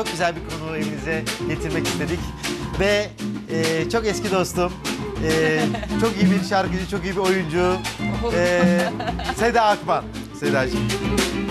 Çok güzel bir konuğu evimize getirmek istedik. Ve çok eski dostum, çok iyi bir şarkıcı, çok iyi bir oyuncu. Seda Akman. Sedacığım.